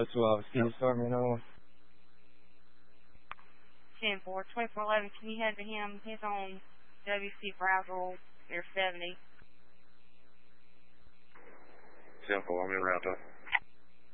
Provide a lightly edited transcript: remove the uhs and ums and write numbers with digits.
012, can you start me another one? 10-4, 2411, can you head to him? He's on WC Fragile, Air 70. 10-4, I'm in route.